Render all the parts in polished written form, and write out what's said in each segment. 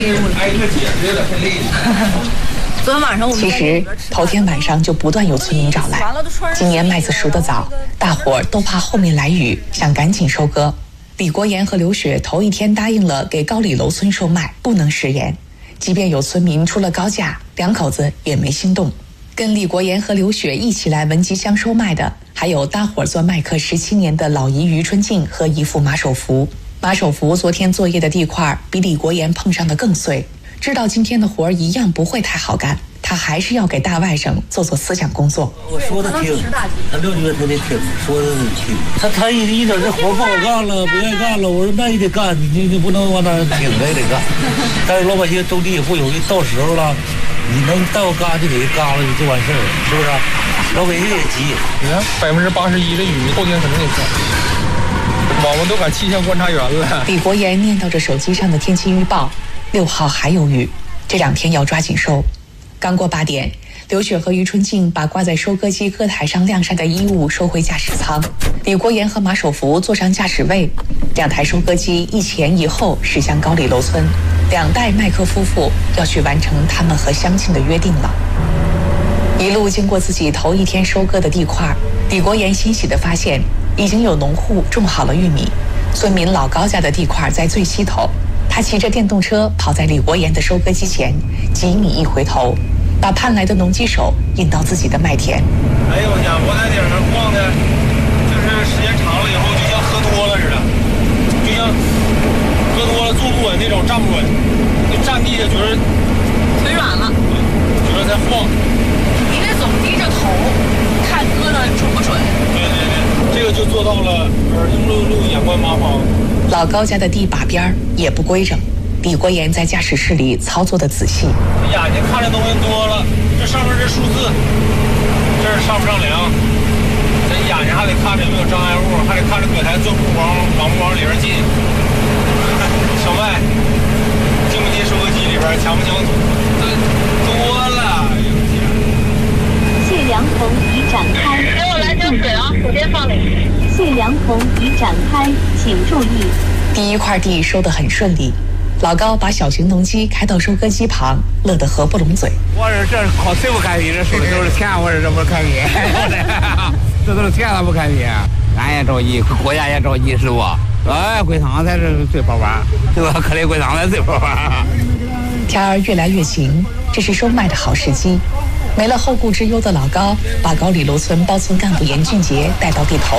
昨天晚上我们其实头天晚上就不断有村民找来，今年麦子熟得早，大伙儿都怕后面来雨，想赶紧收割。李国岩和刘雪头一天答应了给高里楼村售麦，不能食言。即便有村民出了高价，两口子也没心动。跟李国岩和刘雪一起来文集乡收麦的，还有搭伙做麦客17年的老姨于春静和姨父马守福。马守福昨天作业的地块比李国岩碰上的更碎，知道今天的活儿一样不会太好干，他还是要给大外甥做思想工作。 我说的听，他6个月他得听，说的听。他一整这活不好干了，不愿意干了。我说那也得干，你不能往那挺着也得干。但是老百姓种地也不容易，到时候了，你能到干就给人干了就完事儿了，是不是？老百姓也急。 你看81%的雨，后天肯定得下。我们都赶气象观察员了。 李国岩念叨着手机上的天气预报，6号还有雨，这2天要抓紧收。刚过8点，刘雪和于春静把挂在收割机割台上晾晒的衣物收回驾驶舱，李国岩和马守福坐上驾驶位，2台收割机一前一后驶向高里楼村，2代麦克夫妇要去完成他们和乡亲的约定了。一路经过自己头一天收割的地块，李国岩欣喜地发现，已经有农户种好了玉米，村民老高家的地块在最西头。他骑着电动车跑在李国岩的收割机前，几米一回头，把盼来的农机手引到自己的麦田。 哎呦我家我在顶上逛的，就是时间长了以后，就像喝多了似的，就像喝多了坐不稳那种，站不稳，就站地下觉得腿软了， 觉得在晃。 因为总低着头看割的准不准。 对，这个就做到了耳听六路，眼观八方。 老高家的地把边也不规整，李国岩在驾驶室里操作的仔细。 眼睛看的东西多了，这上面这数字，这是上不上梁？这眼睛还得看着有没有障碍物，还得看着搁台钻不往不往里边进。小麦进不进收割机里边，抢不抢土？多了。 谢阳棚已展开， 给我来瓶水啊，手电放里。 谢阳棚已展开，请注意。 第一块地收得很顺利，老高把小型农机开到收割机旁，乐得合不拢嘴。 我说这靠谁不看皮？这手里都是钱，我说这不是看皮，这都是钱，他不看皮。俺也着急，国家也着急，是不？哎，归仓才是最好玩，对吧？可怜归仓才最好玩。 天儿越来越晴，这是收麦的好时机。没了后顾之忧的老高，把高里楼村包村干部严俊杰带到地头。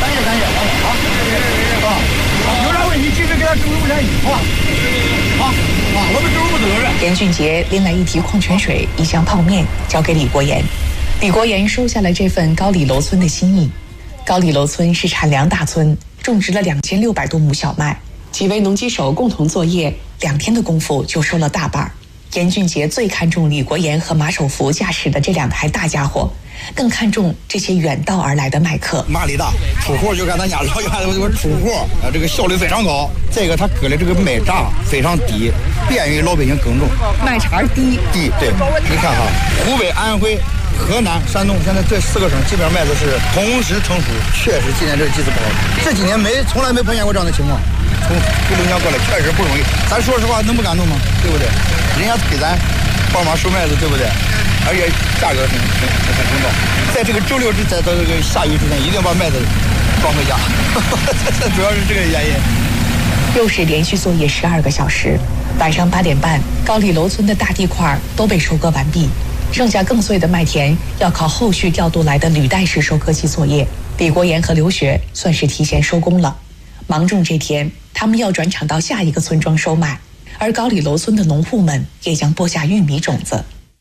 有啥问题及时给他支付5.1，好吧？好，我们支付责任。 严俊杰拎来1提矿泉水、1箱泡面，交给李国岩。李国岩收下了这份高里楼村的心意。高里楼村是产粮大村，种植了2600多亩小麦，几位农机手共同作业，2天的功夫就收了大半。严俊杰最看重李国岩和马守福驾驶的这2台大家伙，更看重这些远道而来的麦客。 马力大，出货就跟咱家老远的出货，这个效率非常高。这个他割的这个麦轧非常低，便于老百姓耕种。 麦茬低， 对，你看哈，湖北、安徽、河南、山东，现在这4个省基本上麦子是同时成熟，确实今年这几次不好，这几年从来没碰见过这样的情况。从黑龙江过来确实不容易，咱说实话能不感动吗？对不对？人家给咱帮忙收麦子，对不对？而且价格很公道。在这个周6在这个下雨之前，一定把麦子装回家。主要是这个原因。 又是连续作业12个小时，晚上8点半，高里楼村的大地块都被收割完毕，剩下更碎的麦田要靠后续调度来的履带式收割机作业。李国岩和刘雪算是提前收工了。芒种这天，他们要转场到下一个村庄收麦，而高里楼村的农户们也将播下玉米种子。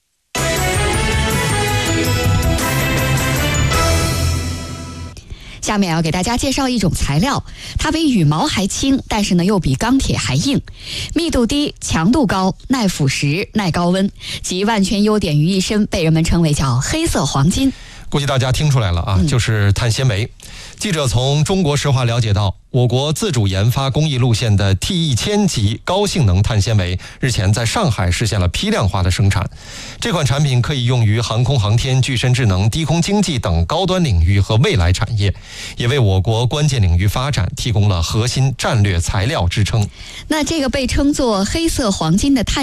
下面要给大家介绍一种材料，它比羽毛还轻，但是呢又比钢铁还硬，密度低，强度高，耐腐蚀，耐高温，集万全优点于一身，被人们称为叫黑色黄金。 估计大家听出来了啊，就是碳纤维。记者从中国石化了解到， 我国自主研发工艺路线的 T1000 级高性能碳纤维日前在上海实现了批量化的生产。这款产品可以用于航空航天、具身智能、低空经济等高端领域和未来产业，也为我国关键领域发展提供了核心战略材料支撑。 那这个被称作黑色黄金的碳